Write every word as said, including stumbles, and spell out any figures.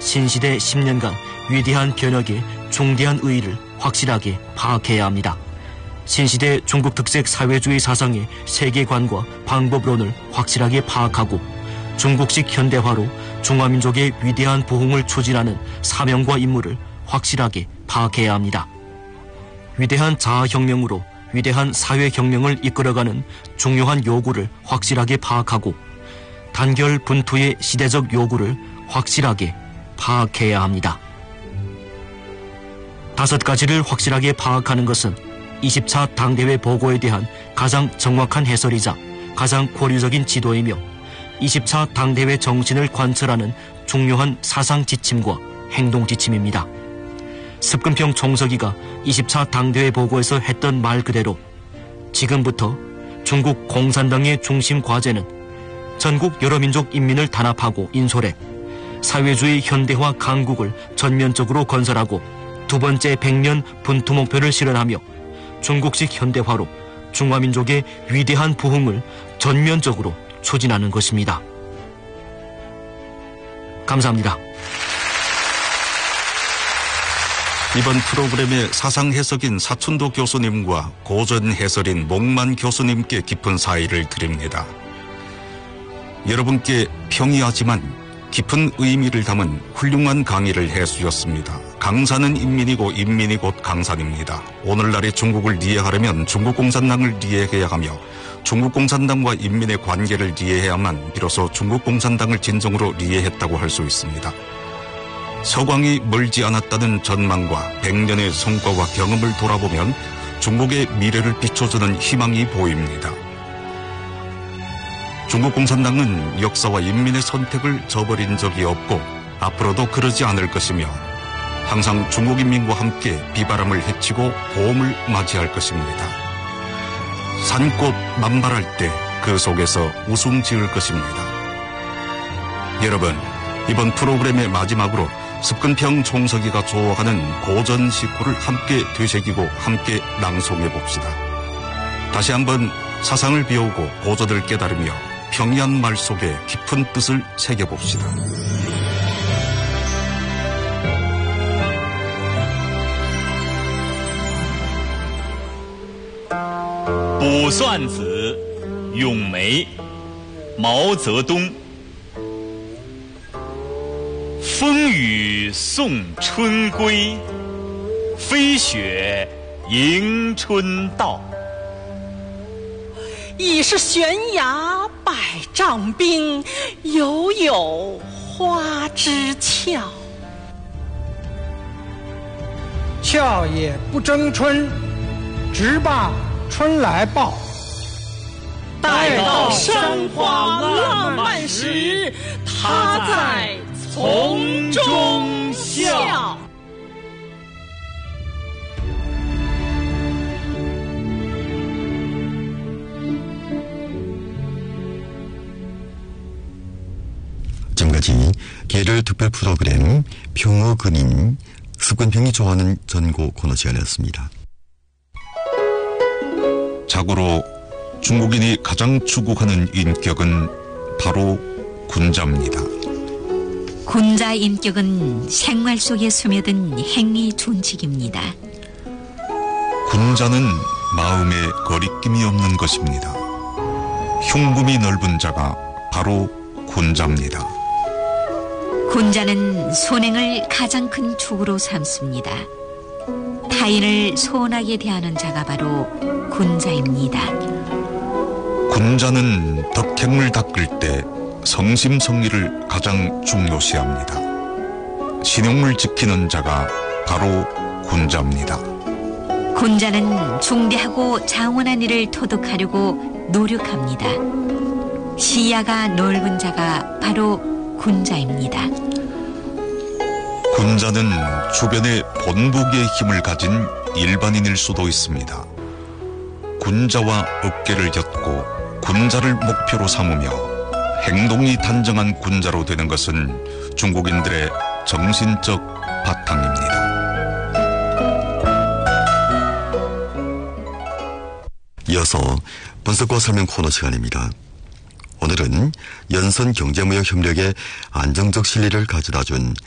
신시대 십 년간 위대한 변혁의 중대한 의의를 확실하게 파악해야 합니다. 신시대 중국 특색 사회주의 사상의 세계관과 방법론을 확실하게 파악하고 중국식 현대화로 중화민족의 위대한 부흥을 추진하는 사명과 임무를 확실하게 파악해야 합니다. 위대한 자아혁명으로 위대한 사회혁명을 이끌어가는 중요한 요구를 확실하게 파악하고 단결 분투의 시대적 요구를 확실하게 파악해야 합니다. 다섯 가지를 확실하게 파악하는 것은 이십 차 당대회 보고에 대한 가장 정확한 해설이자 가장 고려적인 지도이며 이십 차 당대회 정신을 관철하는 중요한 사상 지침과 행동 지침입니다. 습근평 총서기가 이십 차 당대회 보고에서 했던 말 그대로 지금부터 중국 공산당의 중심 과제는 전국 여러 민족 인민을 단합하고 인솔해 사회주의 현대화 강국을 전면적으로 건설하고 두 번째 백년 분투 목표를 실현하며 중국식 현대화로 중화민족의 위대한 부흥을 전면적으로 추진하는 것입니다. 감사합니다. 이번 프로그램의 사상 해석인 사춘도 교수님과 고전 해설인 목만 교수님께 깊은 사의를 드립니다. 여러분께 평이하지만 깊은 의미를 담은 훌륭한 강의를 해주셨습니다. 강산은 인민이고 인민이 곧 강산입니다. 오늘날의 중국을 이해하려면 중국 공산당을 이해해야 하며 중국 공산당과 인민의 관계를 이해해야만 비로소 중국 공산당을 진정으로 이해했다고 할 수 있습니다. 서광이 멀지 않았다는 전망과 백 년의 성과와 경험을 돌아보면 중국의 미래를 비춰주는 희망이 보입니다. 중국 공산당은 역사와 인민의 선택을 저버린 적이 없고 앞으로도 그러지 않을 것이며 항상 중국 인민과 함께 비바람을 헤치고 봄을 맞이할 것입니다. 산꽃 만발할 때 그 속에서 웃음 지을 것입니다. 여러분, 이번 프로그램의 마지막으로 습근평 총서기가 좋아하는 고전 시구를 함께 되새기고 함께 낭송해 봅시다. 다시 한번 사상을 배우고 고전을 깨달으며 평이한 말 속에 깊은 뜻을 새겨봅시다. 卜算子、咏梅、毛泽东。风雨送春归，飞雪迎春到。 已是悬崖百丈冰，犹有花枝俏。 俏也不争春，直把春来报。 待到山花浪漫时，他在丛中笑。 지금까지 계절 특별 프로그램 평어 근인 습관평이 좋아하는 전고 코너 시간이었습니다. 자고로 중국인이 가장 추구하는 인격은 바로 군자입니다. 군자 인격은 생활 속에 스며든 행위 준칙입니다. 군자는 마음에 거리낌이 없는 것입니다. 흉금이 넓은 자가 바로 군자입니다. 군자는 선행을 가장 큰 축으로 삼습니다. 타인을 소원하게 대하는 자가 바로 군자입니다. 군자는 덕행을 닦을 때 성심성의를 가장 중요시합니다. 신용을 지키는 자가 바로 군자입니다. 군자는 중대하고 장원한 일을 토득하려고 노력합니다. 시야가 넓은 자가 바로 군자입니다. 군자는 주변에 본보기의 힘을 가진 일반인일 수도 있습니다. 군자와 어깨를 엮고 군자를 목표로 삼으며 행동이 단정한 군자로 되는 것은 중국인들의 정신적 바탕입니다. 이어서 분석과 설명 코너 시간입니다. 오늘은 연선 경제무역 협력의 안정적 실리를 가져다준